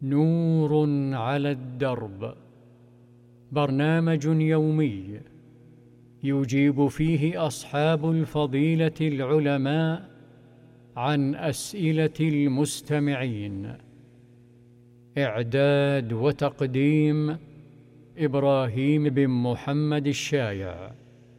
نور على الدرب، برنامج يومي يجيب فيه أصحاب الفضيلة العلماء عن أسئلة المستمعين. إعداد وتقديم إبراهيم بن محمد الشايع.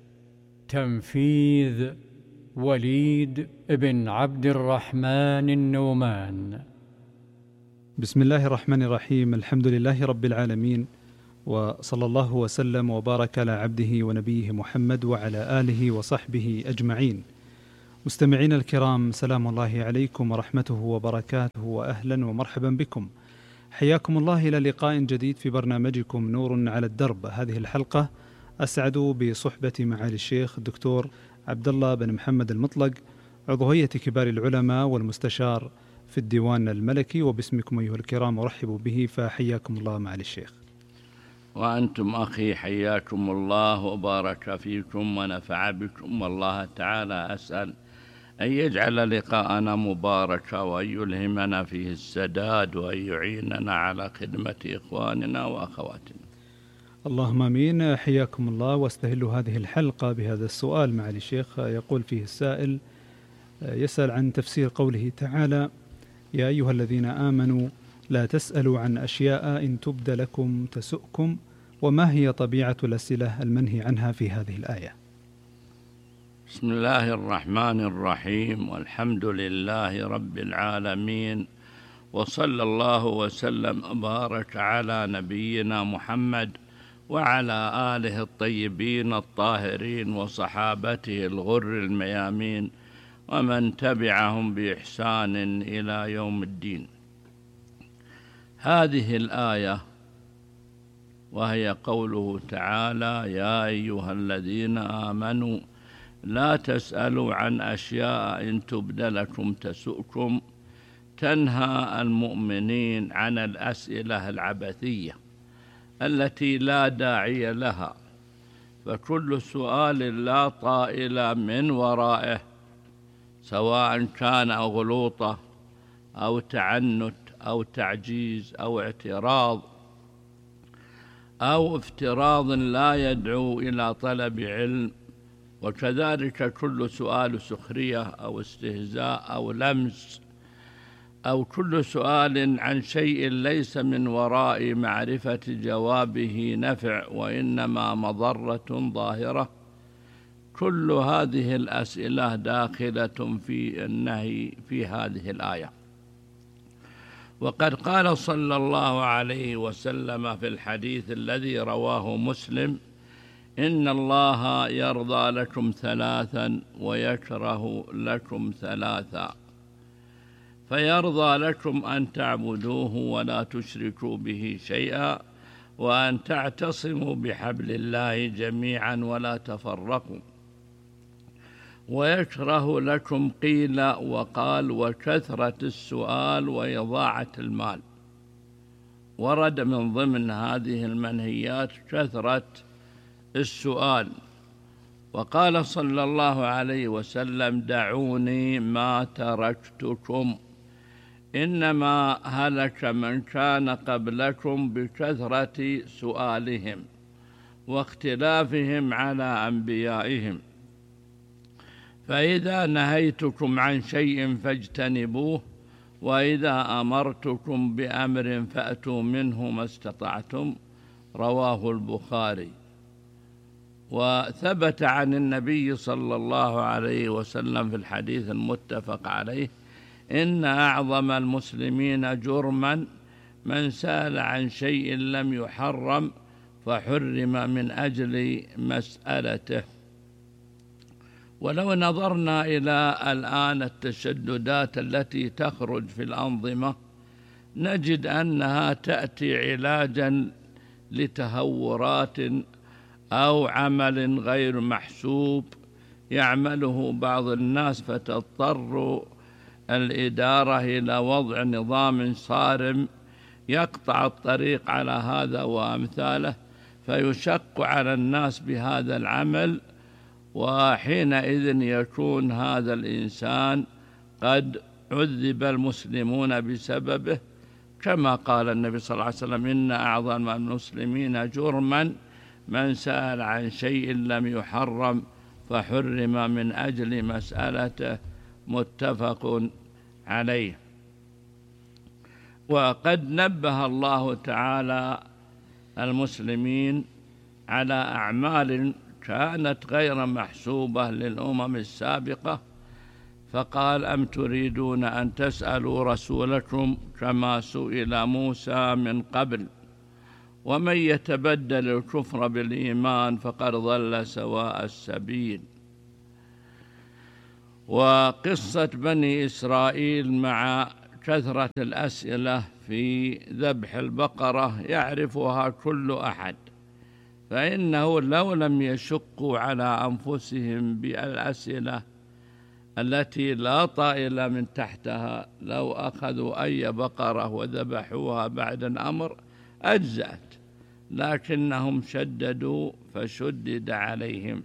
تنفيذ وليد بن عبد الرحمن النومان. بسم الله الرحمن الرحيم. الحمد لله رب العالمين، وصلى الله وسلم وبارك على عبده ونبيه محمد وعلى آله وصحبه أجمعين. مستمعين الكرام، سلام الله عليكم ورحمته وبركاته، وأهلا ومرحبا بكم. حياكم الله إلى لقاء جديد في برنامجكم نور على الدرب. هذه الحلقة أسعد بصحبة معالي الشيخ الدكتور عبد الله بن محمد المطلق، عضو هيئة كبار العلماء والمستشار في الديوان الملكي، وباسمكم أيها الكرام أرحب به، فحياكم الله معالي الشيخ. وأنتم أخي حياكم الله وبارك فيكم ونفع بكم، والله تعالى أسأل أن يجعل لقاءنا مباركا، وأن يلهمنا فيه السداد، وأن يعيننا على خدمة إخواننا وأخواتنا. اللهم آمين. حياكم الله. واستهل هذه الحلقة بهذا السؤال معالي الشيخ. يقول فيه السائل، يسأل عن تفسير قوله تعالى: يا أيها الذين آمنوا لا تسألوا عن أشياء إن تبد لكم تسؤكم، وما هي طبيعة الأسئلة المنهي عنها في هذه الآية؟ بسم الله الرحمن الرحيم، والحمد لله رب العالمين، وصلى الله وسلم وبارك على نبينا محمد وعلى آله الطيبين الطاهرين وصحابته الغر الميامين ومن تبعهم بإحسان إلى يوم الدين. هذه الآية وهي قوله تعالى: يا أيها الذين آمنوا لا تسألوا عن أشياء إن تبد لكم تسؤكم، تنهى المؤمنين عن الأسئلة العبثية التي لا داعي لها، فكل سؤال لا طائل من ورائه، سواء كان غلوطة أو تعنت أو تعجيز أو اعتراض أو افتراض لا يدعو إلى طلب علم، وكذلك كل سؤال سخرية أو استهزاء أو لمس، أو كل سؤال عن شيء ليس من وراء معرفة جوابه نفع وإنما مضرة ظاهرة. كل هذه الأسئلة داخلة في النهي في هذه الآية. وقد قال صلى الله عليه وسلم في الحديث الذي رواه مسلم: إن الله يرضى لكم ثلاثا ويكره لكم ثلاثا، فيرضى لكم أن تعبدوه ولا تشركوا به شيئا، وأن تعتصموا بحبل الله جميعا ولا تفرقوا، ويكره لكم قيل وقال وكثرة السؤال وإضاعة المال. ورد من ضمن هذه المنهيات كثرة السؤال. وقال صلى الله عليه وسلم: دعوني ما تركتكم، إنما هلك من كان قبلكم بكثرة سؤالهم واختلافهم على أنبيائهم، فإذا نهيتكم عن شيء فاجتنبوه، وإذا أمرتكم بأمر فأتوا منه ما استطعتم. رواه البخاري. وثبت عن النبي صلى الله عليه وسلم في الحديث المتفق عليه: إن أعظم المسلمين جرما من سأل عن شيء لم يحرم فحرم من أجل مسألته. ولو نظرنا إلى الآن التشددات التي تخرج في الأنظمة، نجد أنها تأتي علاجا لتهورات أو عمل غير محسوب يعمله بعض الناس، فتضطر الإدارة إلى وضع نظام صارم يقطع الطريق على هذا وأمثاله، فيشق على الناس بهذا العمل، وحينئذ يكون هذا الإنسان قد عذب المسلمون بسببه، كما قال النبي صلى الله عليه وسلم: إن أعظم المسلمين جرما من سأل عن شيء لم يحرم فحرم من أجل مسألته، متفق عليه. وقد نبه الله تعالى المسلمين على أعمال كانت غير محسوبة للأمم السابقة، فقال: أم تريدون أن تسألوا رسولكم كما سئل موسى من قبل ومن يتبدل الكفر بالإيمان فقد ضل سواء السبيل. وقصة بني إسرائيل مع كثرة الأسئلة في ذبح البقرة يعرفها كل أحد، فإنه لو لم يشقوا على أنفسهم بالأسئلة التي لا طائل من تحتها، لو أخذوا أي بقرة وذبحوها بعد الأمر أجزأت، لكنهم شددوا فشدد عليهم.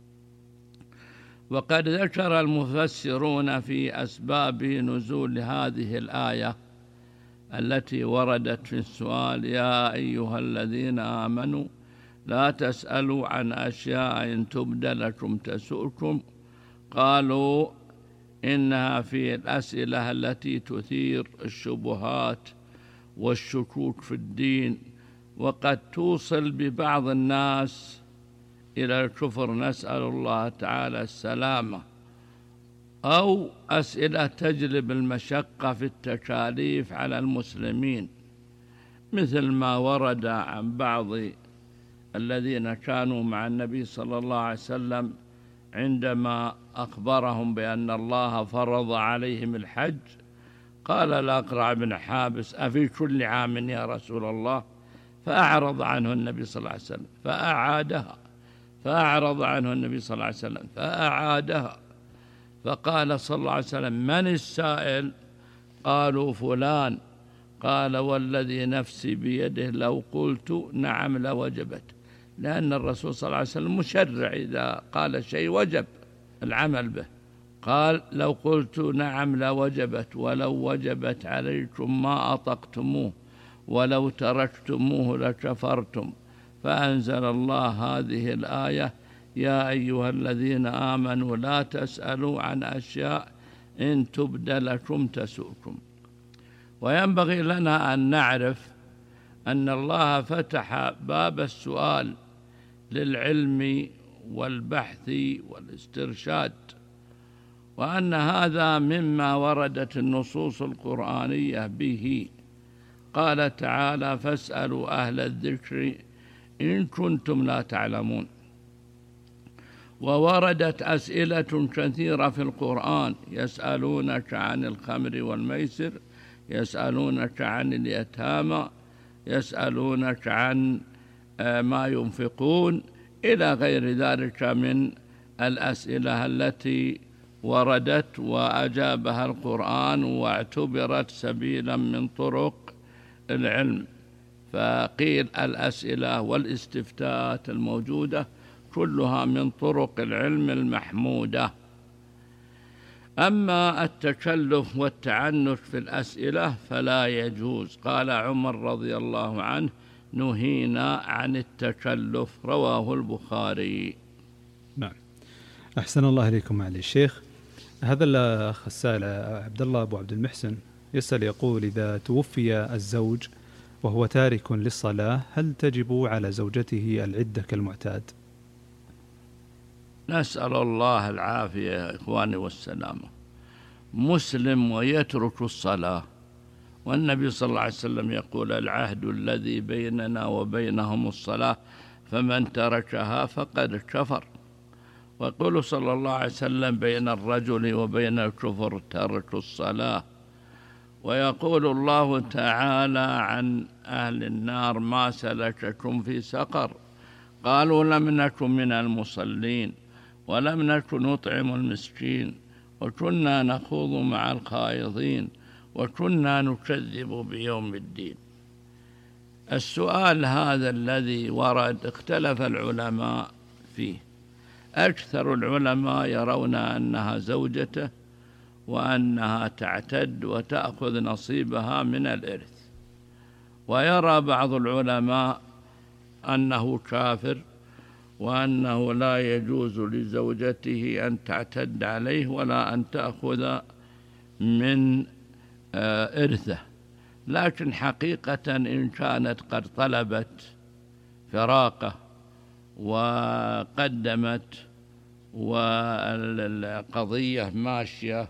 وقد ذكر المفسرون في أسباب نزول هذه الآية التي وردت في السؤال: يا أيها الذين آمنوا لا تسألوا عن أشياء إن تبد لكم تسؤكم، قالوا إنها في الأسئلة التي تثير الشبهات والشكوك في الدين، وقد توصل ببعض الناس إلى الكفر، نسأل الله تعالى السلامة، أو أسئلة تجلب المشقة في التكاليف على المسلمين، مثل ما ورد عن بعض الذين كانوا مع النبي صلى الله عليه وسلم عندما أخبرهم بأن الله فرض عليهم الحج. قال الأقرع بن حابس: أفي كل عام يا رسول الله؟ فأعرض عنه النبي صلى الله عليه وسلم فأعادها، فأعرض عنه النبي صلى الله عليه وسلم فأعادها، فقال صلى الله عليه وسلم: من السائل؟ قالوا: فلان. قال: والذي نفسي بيده لو قلت نعم لوجبت، لأن الرسول صلى الله عليه وسلم مشرع، إذا قال شيء وجب العمل به. قال: لو قلت نعم لوجبت، ولو وجبت عليكم ما أطقتموه، ولو تركتموه لكفرتم. فأنزل الله هذه الآية: يا أيها الذين آمنوا لا تسألوا عن أشياء إن تبد لكم تسؤكم. وينبغي لنا أن نعرف أن الله فتح باب السؤال للعلم والبحث والاسترشاد، وأن هذا مما وردت النصوص القرآنية به. قال تعالى: فاسألوا أهل الذكر إن كنتم لا تعلمون. ووردت أسئلة كثيرة في القرآن: يسألونك عن الخمر والميسر، يسألونك عن اليتامى، يسألونك عن ما ينفقون، إلى غير ذلك من الأسئلة التي وردت وأجابها القرآن واعتبرت سبيلا من طرق العلم. فقيل الأسئلة والاستفتاءات الموجودة كلها من طرق العلم المحمودة. أما التكلف والتعنت في الأسئلة فلا يجوز. قال عمر رضي الله عنه: نهينا عن التكلف، رواه البخاري. نعم، أحسن الله إليكم معالي الشيخ. هذا الأخ السائل عبد الله أبو عبد المحسن يسأل يقول: إذا توفي الزوج وهو تارك للصلاة هل تجب على زوجته العدة كالمعتاد؟ نسأل الله العافية يا إخواني والسلامة. مسلم ويترك الصلاة، والنبي صلى الله عليه وسلم يقول: العهد الذي بيننا وبينهم الصلاة فمن تركها فقد كفر. ويقول صلى الله عليه وسلم: بين الرجل وبين الكفر ترك الصلاة. ويقول الله تعالى عن أهل النار: ما سلككم في سقر؟ قالوا: لم نكن من المصلين ولم نكن نطعم المسكين وكنا نخوض مع الخائضين وكنا نكذب بيوم الدين. السؤال هذا الذي ورد اختلف العلماء فيه. أكثر العلماء يرون أنها زوجته وأنها تعتد وتأخذ نصيبها من الإرث، ويرى بعض العلماء أنه كافر، وأنه لا يجوز لزوجته أن تعتد عليه ولا أن تأخذ من إرثه. لكن حقيقة إن كانت قد طلبت فراقه وقدمت والقضية ماشية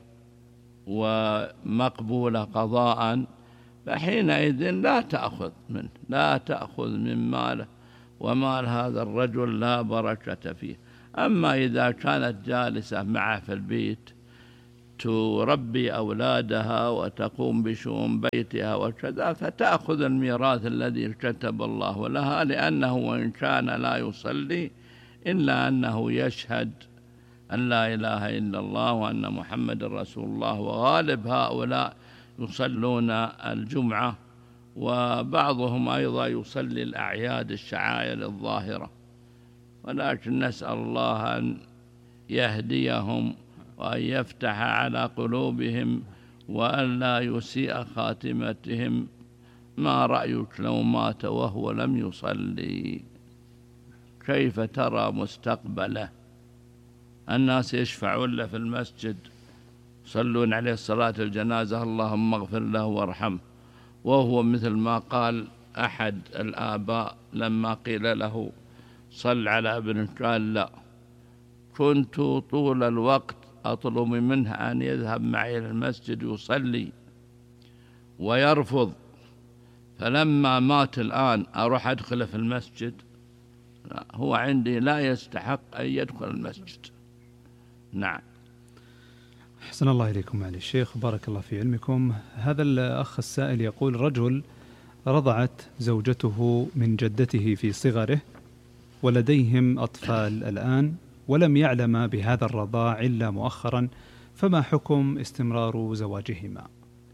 ومقبولة قضاء، فحينئذ لا تأخذ منه، لا تأخذ من ماله، ومال هذا الرجل لا بركة فيه. أما إذا كانت جالسة معه في البيت تربي أولادها وتقوم بشؤون بيتها وكذا، فتأخذ الميراث الذي كتب الله لها، لأنه وإن كان لا يصلي إلا أنه يشهد أن لا إله إلا الله وأن محمد رسول الله، وغالب هؤلاء يصلون الجمعة، وبعضهم أيضا يصلي الأعياد الشعائر الظاهرة. ولكن نسأل الله أن يهديهم وأن يفتح على قلوبهم وأن لا يسيء خاتمتهم. ما رأيك لو مات وهو لم يصلي؟ كيف ترى مستقبله؟ الناس يشفعون له في المسجد، يصلون عليه صلاة الجنازة، اللهم اغفر له وارحمه، وهو مثل ما قال أحد الآباء لما قيل له صل على ابنك، قال لا، كنت طول الوقت أطلب منه أن يذهب معي إلى المسجد يصلي ويرفض، فلما مات الآن أروح أدخل في المسجد؟ هو عندي لا يستحق أن يدخل المسجد. نعم. أحسن الله إليكم معالي الشيخ، بارك الله في علمكم. هذا الأخ السائل يقول: رجل رضعت زوجته من جدته في صغره ولديهم أطفال الآن، ولم يعلم بهذا الرضاع إلا مؤخرا، فما حكم استمرار زواجهما؟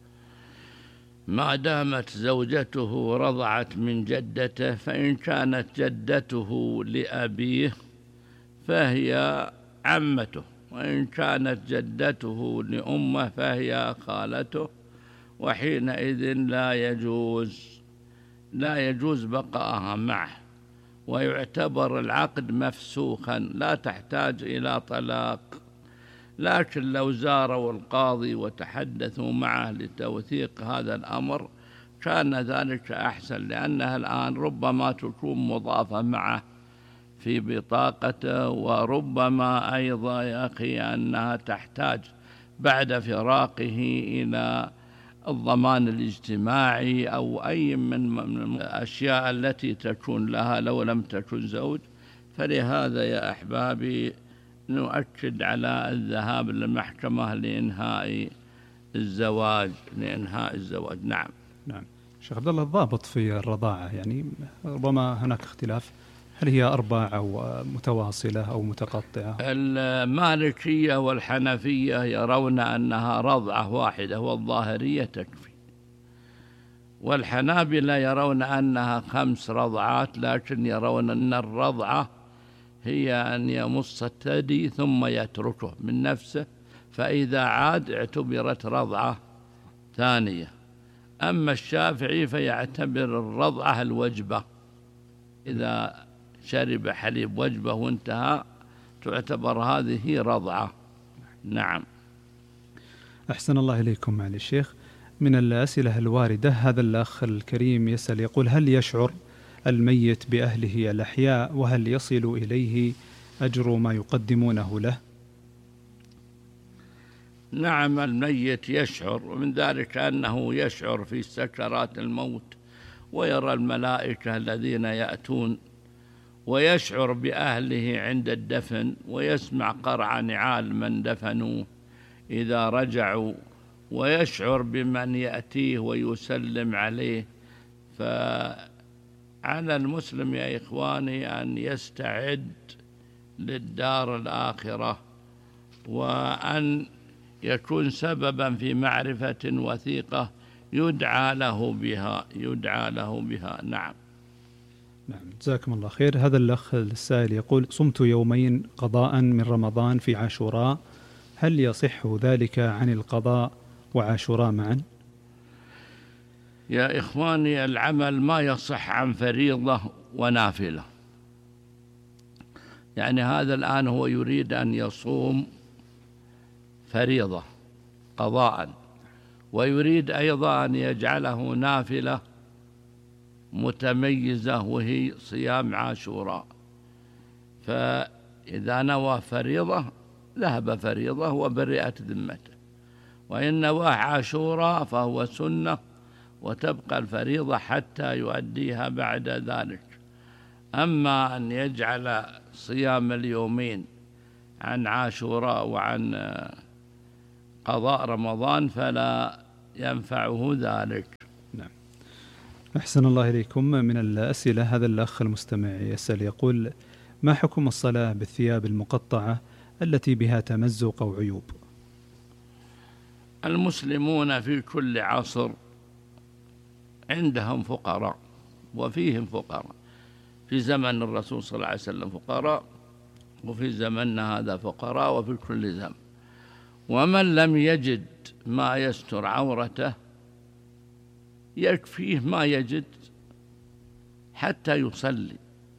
ما دامت زوجته رضعت من جدته، فإن كانت جدته لأبيه فهي عمته، وإن كانت جدته لأمه فهي خالته، وحينئذ لا يجوز بقاءها معه، ويعتبر العقد مفسوخا، لا تحتاج إلى طلاق. لكن لو زاروا القاضي وتحدثوا معه لتوثيق هذا الأمر كان ذلك أحسن، لأنها الآن ربما تكون مضافة معه في بطاقته، وربما أيضا يا أخي أنها تحتاج بعد فراقه إلى الضمان الاجتماعي أو أي من الأشياء التي تكون لها لو لم تكن زوج. فلهذا يا أحبابي نؤكد على الذهاب للمحكمة لإنهاء الزواج. نعم. شيخ عبد الله، الضابط في الرضاعة يعني ربما هناك اختلاف، هل هي 4 أو متواصلة أو متقطعة؟ المالكية والحنفية يرون أنها رضعة واحدة، والظاهرية تكفي، والحنابلة يرون أنها 5 رضعات، لكن يرون أن الرضعة هي أن يمص الثدي ثم يتركه من نفسه، فإذا عاد اعتبرت رضعة ثانية. أما الشافعي فيعتبر الرضعة الوجبة، إذا شرب حليب وجبة وانتهى تعتبر هذه رضعة. نعم. أحسن الله إليكم معالي الشيخ. من الأسئلة الواردة هذا الأخ الكريم يسأل يقول: هل يشعر الميت بأهله الأحياء، وهل يصل إليه أجر ما يقدمونه له؟ نعم، الميت يشعر، ومن ذلك أنه يشعر في سكرات الموت ويرى الملائكة الذين يأتون، ويشعر بأهله عند الدفن، ويسمع قرع نعال من دفنوه إذا رجعوا، ويشعر بمن يأتيه ويسلم عليه. فعلى المسلم يا إخواني أن يستعد للدار الآخرة، وأن يكون سببا في معرفة وثيقة يدعى له بها. نعم. جزاكم الله خير. هذا الأخ السائل يقول: صمت يومين قضاء من رمضان في عاشوراء، هل يصح ذلك عن القضاء وعاشوراء معا؟ يا إخواني، العمل ما يصح عن فريضة ونافلة. يعني هذا الآن هو يريد أن يصوم فريضة قضاء، ويريد أيضا أن يجعله نافلة متميزة وهي صيام عاشوراء. فإذا نوى فريضة ذهب فريضة وبرئت ذمته، وإن نوى عاشوراء فهو سنة وتبقى الفريضة حتى يؤديها بعد ذلك. أما أن يجعل صيام اليومين عن عاشوراء وعن قضاء رمضان فلا ينفعه ذلك. نعم. أحسن الله إليكم. من الأسئلة هذا الأخ المستمع يسأل يقول: ما حكم الصلاة بالثياب المقطعة التي بها تمزق أو عيوب؟ المسلمون في كل عصر عندهم فقراء وفيهم فقراء، في زمن الرسول صلى الله عليه وسلم فقراء، وفي زمننا هذا فقراء، وفي كل زمن. ومن لم يجد ما يستر عورته يكفيه ما يجد حتى يصلي،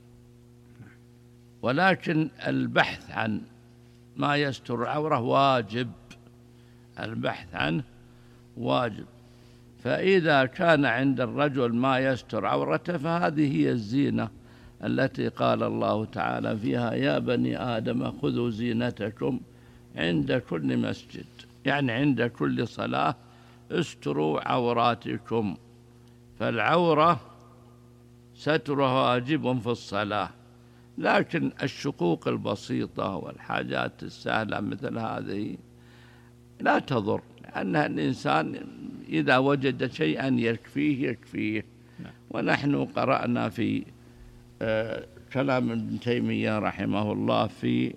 ولكن البحث عن ما يستر عوره واجب، البحث عنه واجب. فإذا كان عند الرجل ما يستر عورته فهذه هي الزينة التي قال الله تعالى فيها: يا بني آدم خذوا زينتكم عند كل مسجد، يعني عند كل صلاة استروا عوراتكم. فالعورة سترها واجب في الصلاة، لكن الشقوق البسيطة والحاجات السهلة مثل هذه لا تضر، لأن الإنسان إذا وجد شيئا يكفيه. ونحن قرأنا في كلام ابن تيمية رحمه الله في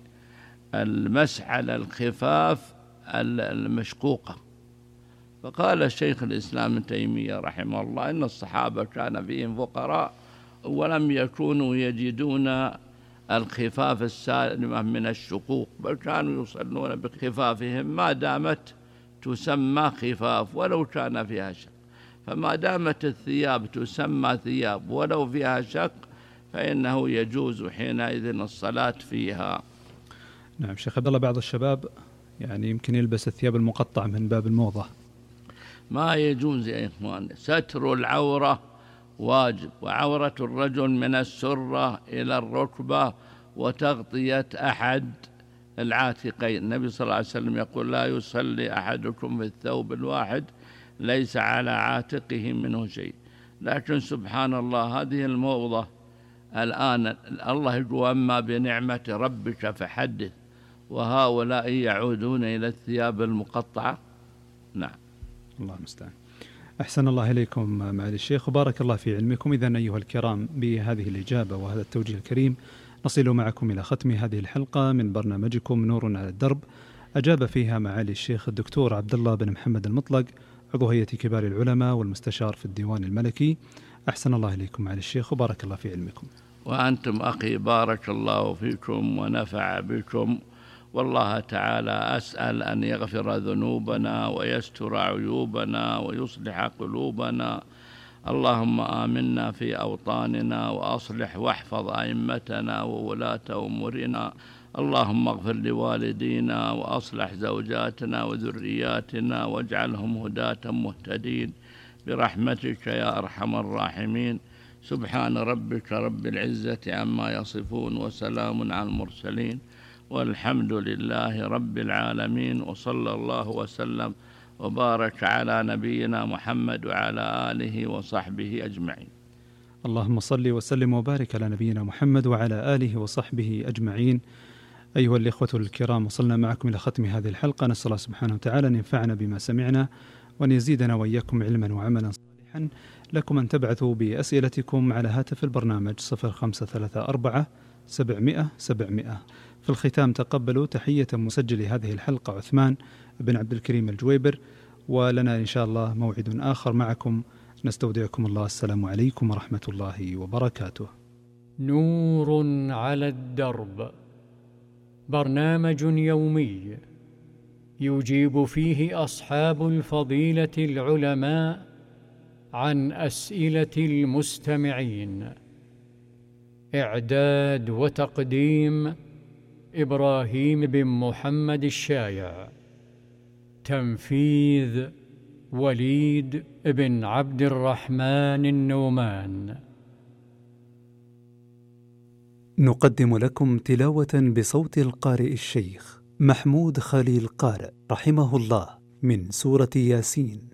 المسح على الخفاف المشقوقة، فقال الشيخ الإسلام ابن تيمية رحمه الله: إن الصحابة كان فيهم فقراء ولم يكونوا يجدون الخفاف السالمة من الشقوق، بل كانوا يصلون بخفافهم ما دامت تسمى خفاف ولو كان فيها شق. فما دامت الثياب تسمى ثياب ولو فيها شق فإنه يجوز حينئذ الصلاة فيها. نعم شيخ عبد الله، بعض الشباب يعني يمكن يلبس الثياب المقطعة من باب الموضة. ما يجوز يا إخوان، ستر العورة واجب، وعورة الرجل من السرة إلى الركبة وتغطية أحد العاتقين. النبي صلى الله عليه وسلم يقول: لا يصلي أحدكم في الثوب الواحد ليس على عاتقه منه شيء. لكن سبحان الله هذه الموضة الآن، الله يقول: أما بنعمة ربك فحدث، وهؤلاء يعودون إلى الثياب المقطعة. نعم. الله المستعان. أحسن الله إليكم معالي الشيخ وبارك الله في علمكم. إذن أيها الكرام، بهذه الإجابة وهذا التوجيه الكريم نصل معكم إلى ختم هذه الحلقة من برنامجكم نور على الدرب، أجاب فيها معالي الشيخ الدكتور عبد الله بن محمد المطلق، عضو هيئة كبار العلماء والمستشار في الديوان الملكي. أحسن الله إليكم معالي الشيخ وبارك الله في علمكم. وأنتم أخي بارك الله فيكم ونفع بكم، والله تعالى أسأل أن يغفر ذنوبنا ويستر عيوبنا ويصلح قلوبنا. اللهم آمنا في أوطاننا وأصلح واحفظ أئمتنا وولاة أمورنا. اللهم اغفر لوالدينا وأصلح زوجاتنا وذرياتنا واجعلهم هداة مهتدين برحمتك يا أرحم الراحمين. سبحان ربك رب العزة عما يصفون وسلام على المرسلين والحمد لله رب العالمين، وصلى الله وسلم وبارك على نبينا محمد وعلى آله وصحبه أجمعين. اللهم صل وسلم وبارك على نبينا محمد وعلى آله وصحبه أجمعين. أيها الإخوة الكرام، وصلنا معكم إلى ختم هذه الحلقة. نسأل الله سبحانه وتعالى أن ينفعنا بما سمعنا وأن يزيدنا وإياكم علما وعملا صالحا. لكم أن تبعثوا بأسئلتكم على هاتف البرنامج 0534 700 700. في الختام تقبلوا تحية مسجل هذه الحلقة عثمان بن عبد الكريم الجويبر، ولنا إن شاء الله موعد آخر معكم. نستودعكم الله. السلام عليكم ورحمة الله وبركاته. نور على الدرب، برنامج يومي يجيب فيه أصحاب الفضيلة العلماء عن أسئلة المستمعين. إعداد وتقديم إبراهيم بن محمد الشايع. تنفيذ وليد بن عبد الرحمن النومان. نقدم لكم تلاوة بصوت القارئ الشيخ محمود خليل قارئ رحمه الله من سورة ياسين.